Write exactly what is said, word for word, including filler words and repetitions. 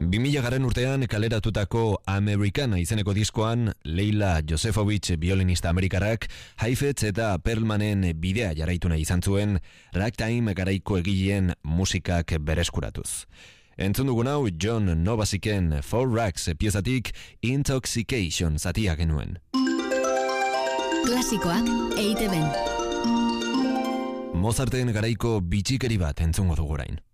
bi mila garren urtean kaleratutako Americana izeneko diskoan Leila Josefovich violinista amerikarrak Heifetz eta Perlmanen bidea jarraitu nahi izan zuen ragtime garaiko egileen musikak bereskuratuz. Entzun dugun hau John Novasiken Four Rags piezatik Intoxication zatia genuen. Klasikoak E I Te Ben. Mozarten garaiko bitxikeri bat entzungo dugu orain.